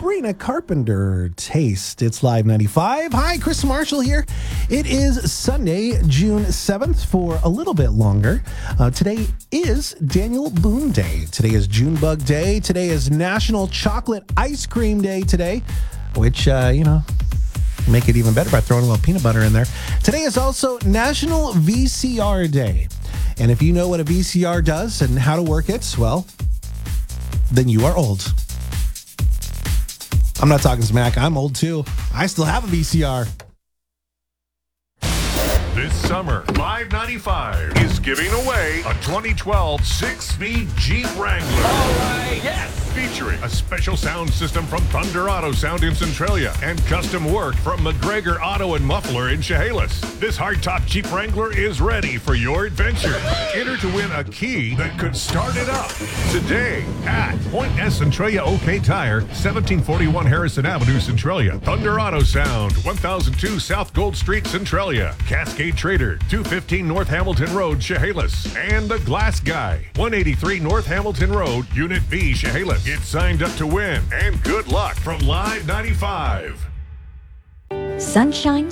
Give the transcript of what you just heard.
Sabrina Carpenter Taste. It's Live 95. Hi, Chris Marshall here. It is Sunday, June 7th for a little bit longer. Today is Daniel Boone Day. Today is Junebug Day. Today is National Chocolate Ice Cream Day today, which, make it even better by throwing a little peanut butter in there. Today is also National VCR Day. And if you know what a VCR does and how to work it, well, then you are old. I'm not talking smack. I'm old too. I still have a VCR. This summer, Live 95 is giving away a 2012 6-speed Jeep Wrangler. All right, yes! Featuring a special sound system from Thunder Auto Sound in Centralia and custom work from McGregor Auto and Muffler in Chehalis. This hardtop Jeep Wrangler is ready for your adventure. Enter to win a key that could start it up today at Point S Centralia OK Tire, 1741 Harrison Avenue, Centralia. Thunder Auto Sound, 1002 South Gold Street, Centralia. Cascade Trader, 215 North Hamilton Road, Chehalis. And The Glass Guy, 183 North Hamilton Road, Unit B, Chehalis. Get signed up to win, and good luck from Live 95. Sunshine